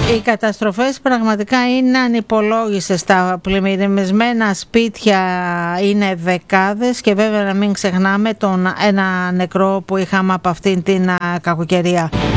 Οι καταστροφές πραγματικά είναι ανυπολόγιστες. Τα πλημμυρισμένα σπίτια είναι δεκάδες και βέβαια να μην ξεχνάμε ένα νεκρό που είχαμε από αυτήν την κακοκαιρία.